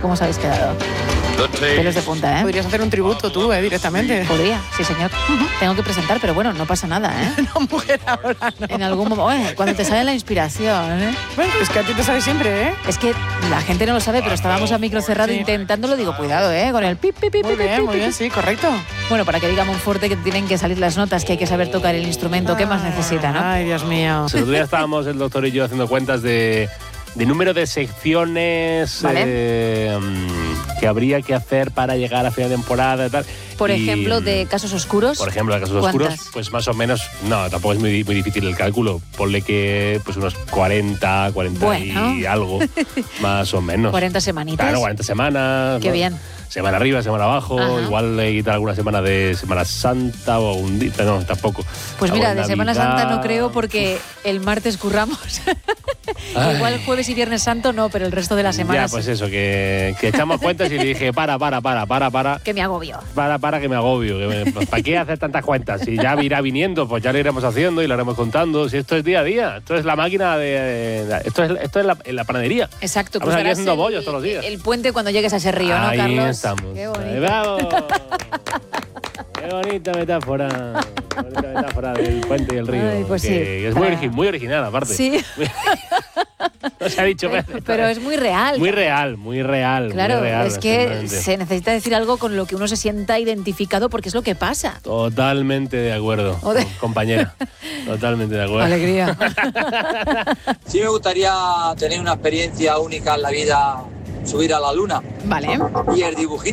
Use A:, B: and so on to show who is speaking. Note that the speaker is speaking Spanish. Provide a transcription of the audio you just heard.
A: cómo os habéis quedado. Pelos de punta, ¿eh?
B: Podrías hacer un tributo tú, directamente.
A: Podría, sí, señor. Tengo que presentar, pero bueno, no pasa nada, ¿eh?
B: No, mujer, ahora no.
A: En algún momento, cuando te sale la inspiración, ¿eh?
B: Bueno, es que a ti te sale siempre, ¿eh?
A: Es que la gente no lo sabe, pero estábamos a micro cerrado intentándolo. Digo, cuidado, con el pip, pip, pip,
B: Muy bien,
A: pip,
B: muy
A: pip.
B: bien, sí, correcto.
A: Bueno, para que diga Monforte que tienen que salir las notas, que hay que saber tocar el instrumento, ¿qué más necesita, no?
B: Ay, Dios mío.
C: El otro día estábamos el doctor y yo haciendo cuentas de número de secciones que habría que hacer para llegar a final de temporada y tal.
A: Por ejemplo, de Casos Oscuros.
C: Por ejemplo, de Casos Oscuros, pues más o menos, no, tampoco es muy difícil el cálculo. Ponle que pues unos 40 y algo, más o menos.
A: 40 semanitas.
C: Claro, 40 semanas.
A: Qué bien.
C: Semana arriba, semana abajo.
A: Ajá.
C: Igual le quita alguna semana de Semana Santa o un día, no, tampoco.
A: Pues mira, de
C: Navidad.
A: Semana Santa no creo porque el martes curramos. Igual jueves y viernes santo no, pero el resto de las semanas.
C: Ya, pues eso, que echamos cuentas y le dije, para.
A: Que me agobio.
C: Para que me agobio. ¿Para qué hacer tantas cuentas? Si ya irá viniendo, pues ya lo iremos haciendo y lo haremos contando. Si esto es día a día, esto es la máquina de... Esto es la panadería.
A: Exacto.
C: Vamos aquí
A: cruzarás
C: haciendo bollos todos los días.
A: El puente cuando llegues a ese río, ¿no,
C: Ahí
A: Carlos?
C: estamos.
A: Qué bonito.
C: ¡Bravo! Qué bonita metáfora. Bonita metáfora del puente y el río.
A: Ay, pues sí.
C: Que es muy original, aparte.
A: Sí.
C: No se ha dicho,
A: pero es muy real.
C: Muy real.
A: Claro,
C: muy real,
A: es que
C: absolutamente.
A: se necesita decir algo con lo que uno se sienta identificado porque es lo que pasa.
C: Totalmente de acuerdo, compañera. Totalmente de acuerdo.
A: Alegría.
D: Sí me gustaría tener una experiencia única en la vida, subir a la luna.
A: Vale.
D: Y el dibujito